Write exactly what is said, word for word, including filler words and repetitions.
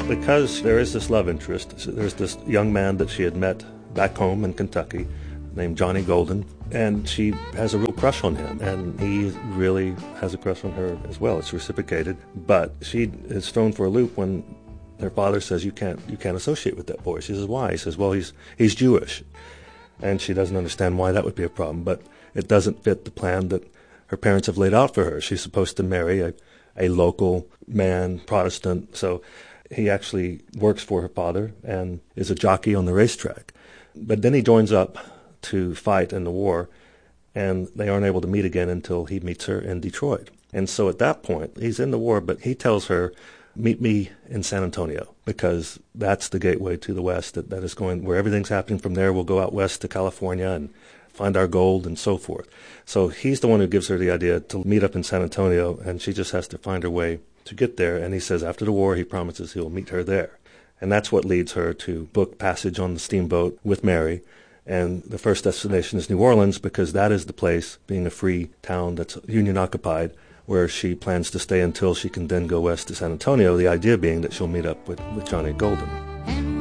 because there is this love interest, there's this young man that she had met back home in Kentucky named Johnny Golden, and she has a real crush on him, and he really has a crush on her as well. It's reciprocated, but she is thrown for a loop when her father says, you can't you can't associate with that boy. She says, why? He says, well, he's he's Jewish. And she doesn't understand why that would be a problem, but it doesn't fit the plan that her parents have laid out for her. She's supposed to marry a, a local man, Protestant, so he actually works for her father and is a jockey on the racetrack. But then he joins up to fight in the war, and they aren't able to meet again until he meets her in Detroit. And so at that point, he's in the war, but he tells her, meet me in San Antonio, because that's the gateway to the West, that, that is going, where everything's happening from there. We'll go out west to California and find our gold and so forth. So he's the one who gives her the idea to meet up in San Antonio, and she just has to find her way to get there. And he says after the war, he promises he'll meet her there. And that's what leads her to book passage on the steamboat with Mary. And the first destination is New Orleans, because that is the place, being a free town that's Union-occupied, where she plans to stay until she can then go west to San Antonio, the idea being that she'll meet up with, with Johnny Golden.